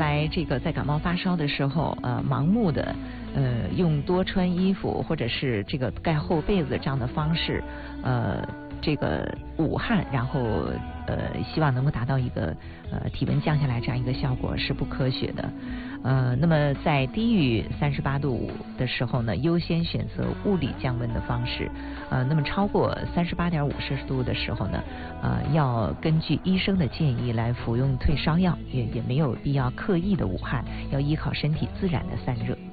来这个在感冒发烧的时候，盲目的用多穿衣服或者是这个盖厚被子这样的方式，这个捂汗，然后希望能够达到一个体温降下来这样一个效果是不科学的。那么在低于38度5的时候呢，优先选择物理降温的方式。那么超过38.5摄氏度的时候呢，要根据医生的建议来服用退烧药，也没有必要刻意的捂汗，要依靠身体自然的散热。